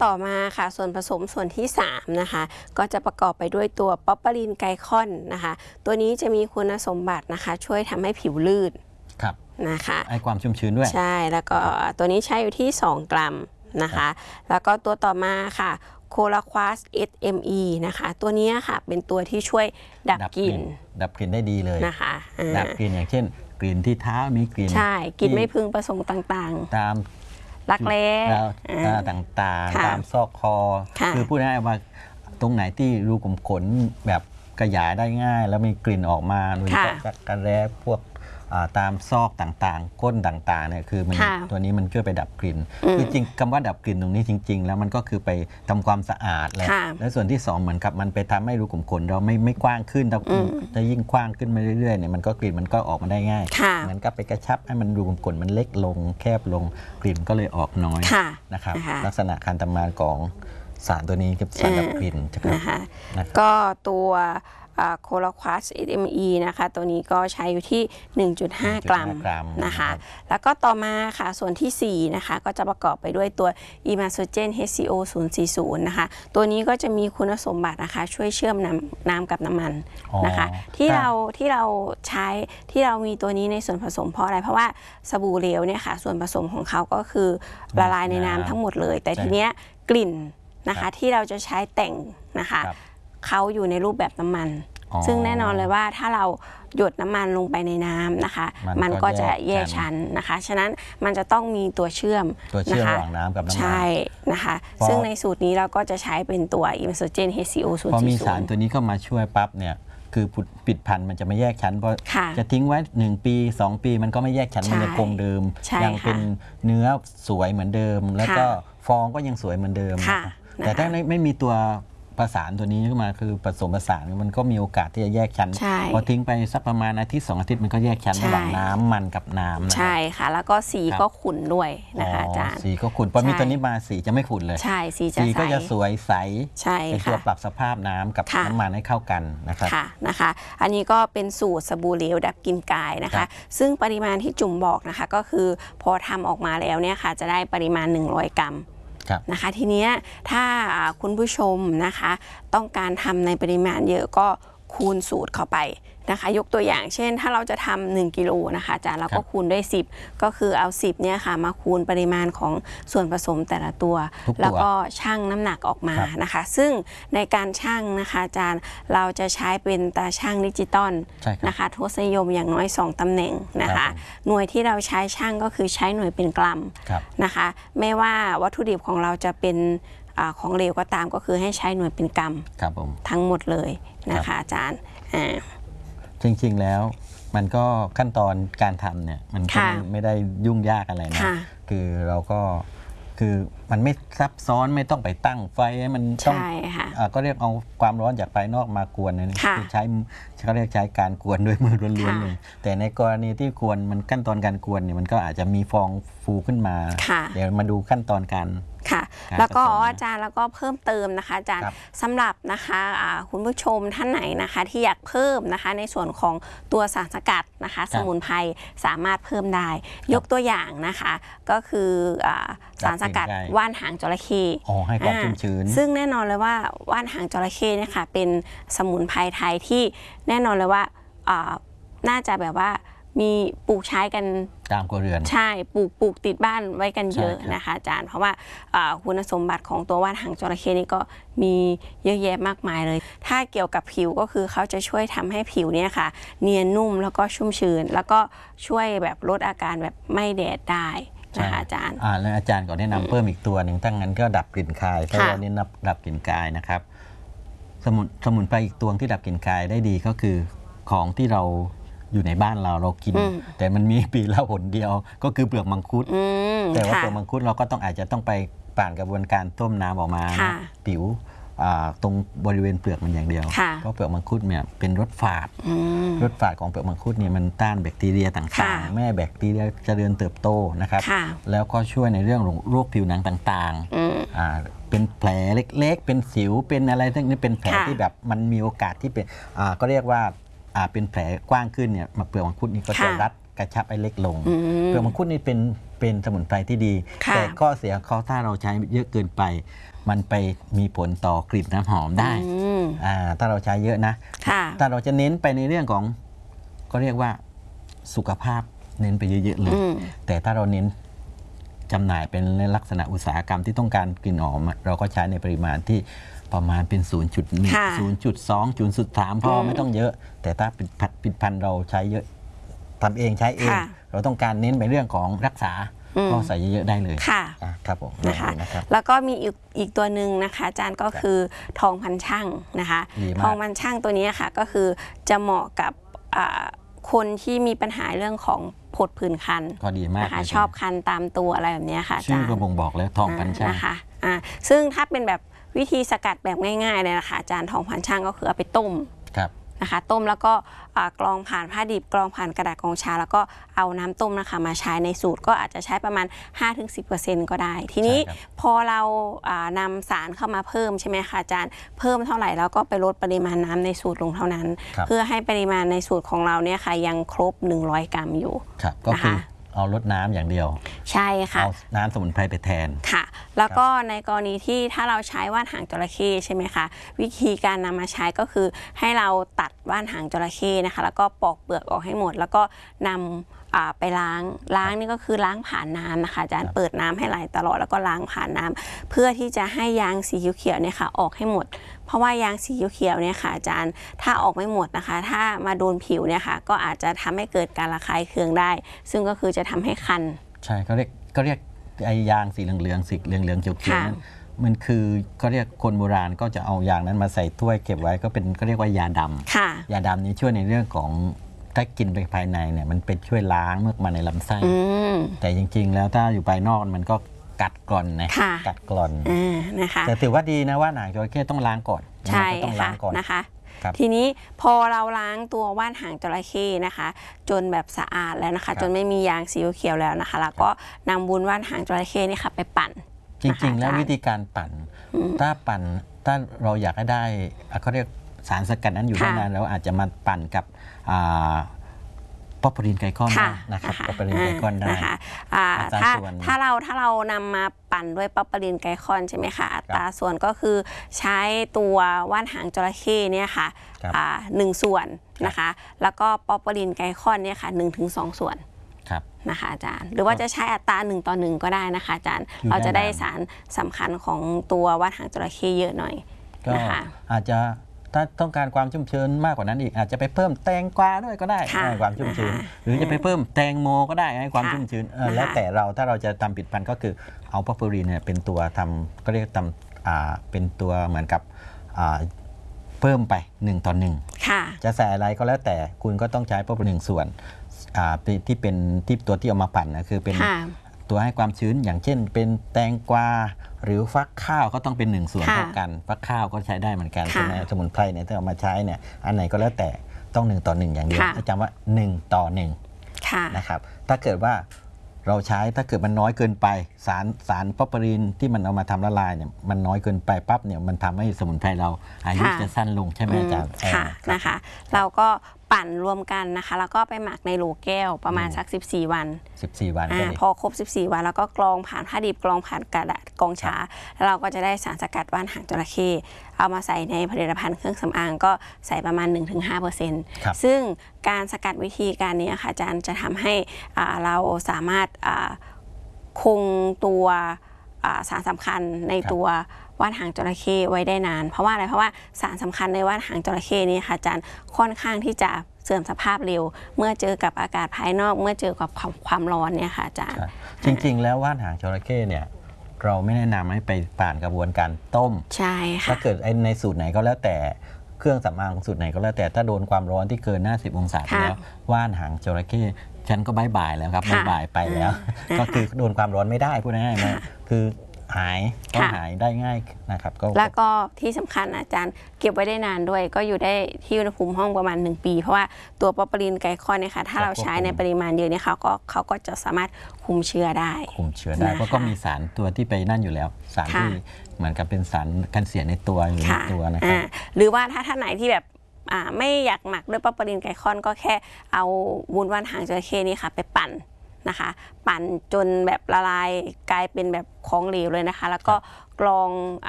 ต่อมาค่ะส่วนผสมส่วนที่3นะคะก็จะประกอบไปด้วยตัวป๊อปปารินไกลคอนนะคะตัวนี้จะมีคุณสมบัตินะคะช่วยทำให้ผิวลื่นนะคะให้ความชุ่มชื้นด้วยใช่แล้วก็ตัวนี้ใช้อยู่ที่2 กรัมนะคะแล้วก็ตัวต่อมาค่ะโคลาควาส SME นะคะตัวนี้ค่ะเป็นตัวที่ช่วยดับกลิ่นได้ดีเลยนะคะดับกลิ่นอย่างเช่นกลิ่นที่เท้ามีกลิ่นใช่กลิ่นไม่พึงประสงค์ต่างๆตามรักแร้ต่างๆตามซอกคอคือพูดง่ายๆว่าตรงไหนที่รูขุมขนแบบขยายได้ง่ายแล้วมีกลิ่นออกมาโดยเฉพาะรักแร้พวกตามซอกต่างๆก้นต่างๆเนี่ยคือมันตัวนี้มันช่วยไปดับกลิ่นคือจริงคำว่าดับกลิ่นตรงนี้จริงๆแล้วมันก็คือไปทำความสะอาดและส่วนที่2เหมือนกับมันไปทำให้รูขุมขนเราไม่กว้างขึ้นถ้ายิ่งกว้างขึ้นมาเรื่อยๆเนี่ยมันก็กลิ่นมันก็ออกมาได้ง่ายเหมือนกับไปกระชับให้มันรูขุมขนมันเล็กลงแคบลงกลิ่นก็เลยออกน้อยนะครับลักษณะการทำงานของสารตัวนี้คือสารดับกลิ่นก็ตัวโคลาควาส SME นะคะตัวนี้ก็ใช้อยู่ที่ 1.5 กรัมนะคะแล้วก็ต่อมาค่ะส่วนที่4นะคะก็จะประกอบไปด้วยตัว Imasogen HCO 040นะคะตัวนี้ก็จะมีคุณสมบัตินะคะช่วยเชื่อมน้ำกับน้ำมันนะคะที่เราใช้ที่เรามีตัวนี้ในส่วนผสมเพราะอะไรเพราะว่าสบู่เหลวเนี่ยค่ะส่วนผสมของเขาก็คือละลายในน้ำทั้งหมดเลยแต่ทีเนี้ยกลิ่นนะคะที่เราจะใช้แต่งนะคะเขาอยู่ในรูปแบบน้ำมันซึ่งแน่นอนเลยว่าถ้าเราหยดน้ำมันลงไปในน้ำนะคะมันก็จะแยกชั้นนะคะฉะนั้นมันจะต้องมีตัวเชื่อมระหว่างน้ำกับน้ำมันใช่นะคะซึ่งในสูตรนี้เราก็จะใช้เป็นตัว Imasogen HCO 040 พอมีสารตัวนี้เข้ามาช่วยปั๊บเนี่ยคือปิดพันธุ์มันจะไม่แยกชั้นเพราะจะทิ้งไว้1 ปี 2 ปีมันก็ไม่แยกชั้นมันจะคงเดิมยังเป็นเนื้อสวยเหมือนเดิมแล้วก็ฟองก็ยังสวยเหมือนเดิมแต่ถ้าไม่มีตัวประสานตัวนี้ขึ้นมาคือผสมผสานมันก็มีโอกาสที่จะแยกชั้นพอทิ้งไปสักประมาณอาทิตย์2 อาทิตย์มันก็แยกชั้นระหว่างน้ำมันกับน้ำใช่ค่ะแล้วก็สีก็ขุ่นด้วยนะคะอาจารย์สีก็ขุ่นพอมีตัวนี้มาสีจะไม่ขุ่นเลยใช่สีก็จะสวยใสเป็นตัวปรับสภาพน้ำกับน้ำมันให้เข้ากันนะครับนะคะอันนี้ก็เป็นสูตรสบู่เหลวดับกลิ่นกายนะคะซึ่งปริมาณที่จุ่มบอกนะคะก็คือพอทำออกมาแล้วเนี่ยค่ะจะได้ปริมาณ100 กรัมนะคะทีนี้ถ้าคุณผู้ชมนะคะต้องการทำในปริมาณเยอะก็คูณสูตรเข้าไปนะคะยกตัวอย่างเช่นถ้าเราจะทำ1 กิโลนะคะอาจารย์เราก็คูณด้วย10ก็คือเอา10เนี่ยค่ะมาคูณปริมาณของส่วนผสมแต่ละตัวแล้วก็ชั่งน้ำหนักออกมานะคะซึ่งในการชั่งนะคะอาจารย์เราจะใช้เป็นตาชั่งดิจิตอลนะคะทศนิยมอย่างน้อย2 ตำแหน่งนะคะหน่วยที่เราใช้ชั่งก็คือใช้หน่วยเป็นกรัมนะคะไม่ว่าวัตถุดิบของเราจะเป็นของเหลวก็ตามก็คือให้ใช้หน่วยเป็นกรัมทั้งหมดเลยนะคะอาจารย์จริงๆแล้วมันก็ขั้นตอนการทำเนี่ยมันก็ไม่ได้ยุ่งยากอะไรนะคือเราก็คือมันไม่ซับซ้อนไม่ต้องไปตั้งไฟมันต้องก็เรียกเอาความร้อนจากภายนอกมากวนนะคือเขาเรียกใช้การกวนด้วยมือล้วนๆเลยแต่ในกรณีที่กวนมันขั้นตอนการกวนเนี่ยมันก็อาจจะมีฟองฟูขึ้นมาเดี๋ยวมาดูขั้นตอนการค่ะแล้วก็อาจารย์แล้วก็เพิ่มเติมนะคะอาจารย์สำหรับนะคะคุณผู้ชมท่านไหนนะคะที่อยากเพิ่มนะคะในส่วนของตัวสารสกัดนะคะสมุนไพรสามารถเพิ่มได้ยกตัวอย่างนะคะก็คือสารสกัดว่านหางจระเข้ให้ความชุ่มชื้นซึ่งแน่นอนเลยว่าว่านหางจระเข้เนี่ยค่ะเป็นสมุนไพรไทยที่แน่นอนเลยว่าน่าจะแบบว่ามีปลูกใช้กันตามครัวเรือนใช่ปลูกติดบ้านไว้กันเยอะนะคะอาจารย์เพราะว่าคุณสมบัติของตัวว่านหางจระเข้นี่ก็มีเยอะแยะมากมายเลยถ้าเกี่ยวกับผิวก็คือเขาจะช่วยทำให้ผิวเนี่ยค่ะเนียนนุ่มแล้วก็ชุ่มชื้นแล้วก็ช่วยแบบลดอาการแบบไม่แดดได้นะคะอาจารย์แล้วอาจารย์ก็แนะนำเพิ่มอีกตัวหนึ่งถ้างั้นก็ดับกลิ่นคายเพราะว่านี่ดับกลิ่นกายนะครับสมุนไพรอีกตัวที่ดับกลิ่นกายได้ดีก็คือของที่เราอยู่ในบ้านเรากินแต่มันมีปีละหนเดียวก็คือเปลือกมังคุดแต่ว่าเปลือกมังคุดเราก็อาจจะต้องไปผ่านกระบวนการต้มน้ำออกมาผิวตรงบริเวณเปลือกมันอย่างเดียวเพราะเปลือกมังคุดเนี่ยเป็นรสฝาดของเปลือกมังคุดเนี่ยมันต้านแบคทีเรียต่างๆแม่แบคทีเรียเจริญเติบโตนะครับแล้วก็ช่วยในเรื่องโรคผิวหนังต่างๆเป็นแผลเล็กๆเป็นสิวเป็นอะไรทั้งนี้เป็นแผลที่แบบมันมีโอกาสที่เป็นก็เรียกว่าเป็นแผลกว้างขึ้นเนี่ยเปลือกมังคุดนี่ก็จะรัดกระชับให้เล็กลงเปลือกมังคุดนี่เป็นเป็นสมุนไพรที่ดีค่ะแต่ข้อเสียเขาถ้าเราใช้เยอะเกินไป มันไปมีผลต่อกลิ่นน้ำหอมได้ถ้าเราใช้เยอะนะ ถ้าเราจะเน้นไปในเรื่องของก็เรียกว่าสุขภาพเน้นไปเยอะๆเลยแต่ถ้าเราเน้นจำหน่ายเป็นลักษณะอุตสาหกรรมที่ต้องการกลิ่นหอมเราก็ใช้ในปริมาณที่ประมาณเป็น 0.1 0.2 0.3 พอไม่ต้องเยอะ แต่ถ้าผลิตภัณฑ์เราใช้เยอะทำเองใช้เองเราต้องการเน้นไปเรื่องของรักษาก็ใส่เยอะๆได้เลยครับผมนะคะแล้วก็มีอีกตัวหนึ่งนะคะอาจารย์ก็คือทองพันช่างนะคะทองพันช่างตัวนี้ค่ะก็คือจะเหมาะกับคนที่มีปัญหาเรื่องของผดผื่นคันก็ดีมากนะคะชอบคันตามตัวอะไรแบบนี้ค่ะอาจารย์ชื่อก็บ่งบอกแล้วทองพันช่างนะคะซึ่งถ้าเป็นแบบวิธีสกัดแบบง่ายๆเลยนะคะอาจารย์ทองพันช่างก็คือเอาไปต้มนะคะต้มแล้วก็กรองผ่านผ้าดิบกรองผ่านกระดาษกรองชาแล้วก็เอาน้ำต้มนะคะมาใช้ในสูตรก็อาจจะใช้ประมาณ 5-10% ก็ได้ทีนี้พอเรานำสารเข้ามาเพิ่มใช่ไหมคะอาจารย์เพิ่มเท่าไหร่แล้วก็ไปลดปริมาณน้ำในสูตรลงเท่านั้นเพื่อให้ปริมาณในสูตรของเราเนี่ยค่ะยังครบ100 กรัมอยู่ก็คือเอาลดน้ำอย่างเดียวใช่ค่ะเอาน้ำสมุนไพรไปแทนค่ะแล้วก็ในกรณีที่ถ้าเราใช้ว่านหางจระเข้ใช่ไหมคะวิธีการนำมาใช้ก็คือให้เราตัดว่านหางจระเข้นะคะแล้วก็ปอกเปลือกออกให้หมดแล้วก็นำไปล้างนี่ก็คือล้างผ่านน้ำนะคะอาจารย์เปิดน้ำให้ไหลตลอดแล้วก็ล้างผ่านน้ำเพื่อที่จะให้ยางสีเขียวๆเนี่ยค่ะออกให้หมดเพราะว่ายางสีเขียวเนี่ยค่ะอาจารย์ถ้าออกไม่หมดนะคะถ้ามาโดนผิวเนี่ยค่ะก็อาจจะทำให้เกิดการระคายเคืองได้ซึ่งก็คือจะทำให้คันใช่ก็เรียกไอ้ยางสีเหลืองๆสีเหลืองๆเขียวๆนั้นมันคือก็เรียกคนโบราณก็จะเอายางนั้นมาใส่ถ้วยเก็บไว้ก็เป็นก็เรียกว่ายาดำยาดำนี้ช่วยในเรื่องของถ้ากินไปภายในเนี่ยมันเป็นช่วยล้างเมือกมาในลำไส้แต่จริงๆแล้วถ้าอยู่ภายนอกมันก็กัดกร่อนนะกัดกร่อนนะคะแต่ถือว่าดีนะว่าหางจระเข้ต้องล้างก่อนใช่ค่ะนะคะทีนี้พอเราล้างตัวว่านหางจระเข้นะคะจนแบบสะอาดแล้วนะคะจนไม่มียางสีเขียวแล้วนะคะแล้วก็นำวุ้นว่านหางจระเข้นี่ค่ะไปปั่นจริงๆแล้ววิธีการปั่นถ้าเราอยากให้ได้เขาเรียกสารสกัดนั้นอยู่ได้นานแล้วอาจจะมาปั่นกับป๊อปปรินไกลคอนนะครับป๊อปปรินไกลคอนได้ถ้าเรานำมาปั่นด้วยป๊อปปรินไกลคอนใช่ไหมคะอัตราส่วนก็คือใช้ตัวว่านหางจระเข้เนี่ยค่ะ1 ส่วนนะคะแล้วก็ป๊อปปรินไกลคอนเนี่ยค่ะ1-2 ส่วนนะคะอาจารย์หรือว่าจะใช้อัตรา1:1ก็ได้นะคะอาจารย์เราจะได้สารสำคัญของตัวว่านหางจระเข้เยอะหน่อยนะคะอาจจะถ้าต้องการความชุ่มชื้นมากกว่านั้นอีกอาจจะไปเพิ่มแตงกวาด้วยก็ได้ให้ความชุ่มชื้นหรือจะไปเพิ่มแตงโมก็ได้ให้ความชุ่มชื้นแล้วแต่เราถ้าเราจะทำผลิตภัณฑ์ก็คือเอาป๊อปปูรีนเนี่ยเป็นตัวทำก็เรียกเป็นตัวเหมือนกับเพิ่มไป1:1จะใส่อะไรก็แล้วแต่คุณก็ต้องใช้ป๊อปปูรีน1 ส่วนที่เป็นตัวที่เอามาปั่นนะคือเป็นตัวให้ความชื้นอย่างเช่นเป็นแตงกวาหรือฟักข้าวก็ต้องเป็น1 ส่วนเท่ากันฟักข้าวก็ใช้ได้เหมือนกันใช่ไหมสมุนไพรเนี่ยถ้าเอามาใช้เนี่ยอันไหนก็แล้วแต่ต้อง1:1อย่างเดียวจำว่า1:1นะครับถ้าเกิดว่าเราใช้ถ้าเกิดมันน้อยเกินไปสารป๊อปปรินที่มันเอามาทำละลายเนี่ยมันน้อยเกินไปปั๊บเนี่ยมันทำให้สมุนไพรเราอายุจะสั้นลงใช่ไหมอาจารย์นะคะเราก็ปั่นรวมกันนะคะแล้วก็ไปหมักในโหลแก้วประมาณสัก14 วันพอครบ14 วันแล้วก็กรองผ่านผ้าดิบกรองผ่านกระดาษกรองชาแล้วเราก็จะได้สารสกัดว่านหางจระเข้เอามาใส่ในผลิตภัณฑ์เครื่องสำอางก็ใส่ประมาณ 1-5%ซึ่งการสกัดวิธีการนี้ค่ะอาจารย์จะทำให้เราสามารถคงตัวสารสำคัญในตัวว่านหางจระเข้ไว้ได้นานเพราะว่าอะไรเพราะว่าสารสำคัญในว่านหางจระเข้นี่ค่ะอาจารย์ค่อนข้างที่จะเสื่อมสภาพเร็วเมื่อเจอกับอากาศภายนอกเมื่อเจอกับความร้อนเนี่ยค่ะอาจารย์จริงๆแล้วว่านหางจระเข้เนี่ยเราไม่แนะนำให้ไปผ่านกระบวนการต้มใช่ค่ะถ้าเกิดในสูตรไหนก็แล้วแต่เครื่องสำอางสูตรไหนก็แล้วแต่ถ้าโดนความร้อนที่เกิน50 องศาแล้วว่านหางจระเข้ฉันก็บายแล้วครับบายไปแล้วก็คือโดนความร้อนไม่ได้พูดง่ายๆนะคือต้องหายได้ง่ายนะครับแล้วก็ที่สำคัญอาจารย์เก็บไว้ได้นานด้วยก็อยู่ได้ที่อุณหภูมิห้องประมาณ1 ปีเพราะว่าตัวป๊อปปรินไกลคอนเนี่ยค่ะถ้าเราใช้ในปริมาณเยอะเนี่ยเขาก็จะสามารถคุมเชื้อได้เพราะก็มีสารตัวที่ไปนั่นอยู่แล้วสารที่เหมือนกับเป็นสารกันเสียในตัวอยู่ในตัวนะครับหรือว่าถ้าท่านไหนที่แบบไม่อยากหมักด้วยป๊อปปรินไกลคอนก็แค่เอาวุ้นว่านหางจระเข้นี่ค่ะไปปั่นนะคะ ปั่นจนแบบละลายกลายเป็นแบบของเหลวเลยนะคะ แล้วก็กรอง